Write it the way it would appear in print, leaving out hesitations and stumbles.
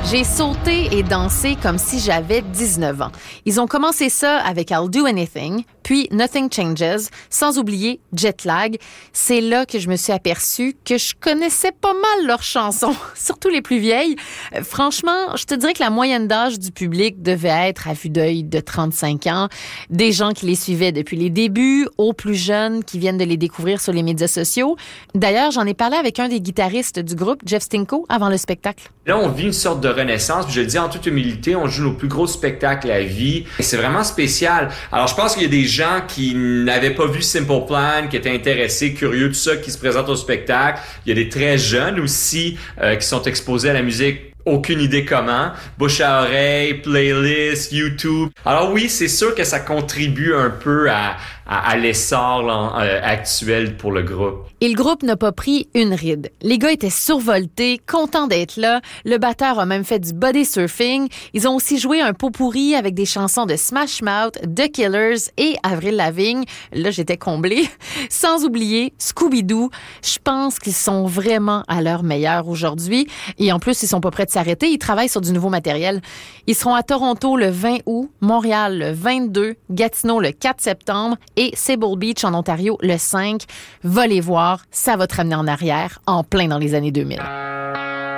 J'ai sauté et dansé comme si j'avais 19 ans. Ils ont commencé ça avec I'll Do Anything, puis Nothing Changes, sans oublier Jet Lag. C'est là que je me suis aperçue que je connaissais pas mal leurs chansons, surtout les plus vieilles. Franchement, je te dirais que la moyenne d'âge du public devait être à vue d'œil de 35 ans. Des gens qui les suivaient depuis les débuts, aux plus jeunes qui viennent de les découvrir sur les médias sociaux. D'ailleurs, j'en ai parlé avec un des guitaristes du groupe, Jeff Stinko, avant le spectacle. Là, on vit une sorte de renaissance, puis je le dis en toute humilité, on joue nos plus gros spectacles à vie, et c'est vraiment spécial. Alors, je pense qu'il y a des gens qui n'avaient pas vu Simple Plan, qui étaient intéressés, curieux, tout ça, qui se présentent au spectacle. Il y a des très jeunes aussi qui sont exposés à la musique. Aucune idée comment. Bouche à oreille, playlist, YouTube. Alors oui, c'est sûr que ça contribue un peu à l'essor actuel pour le groupe. Et le groupe n'a pas pris une ride. Les gars étaient survoltés, contents d'être là. Le batteur a même fait du body surfing. Ils ont aussi joué un pot pourri avec des chansons de Smash Mouth, The Killers et Avril Lavigne. Là, j'étais comblée. Sans oublier Scooby-Doo. Je pense qu'ils sont vraiment à leur meilleur aujourd'hui. Et en plus, ils sont pas prêts de s'arrêter. Ils travaillent sur du nouveau matériel. Ils seront à Toronto le 20 août, Montréal le 22, Gatineau le 4 septembre et Sable Beach en Ontario le 5. Va les voir, ça va te ramener en arrière, en plein dans les années 2000.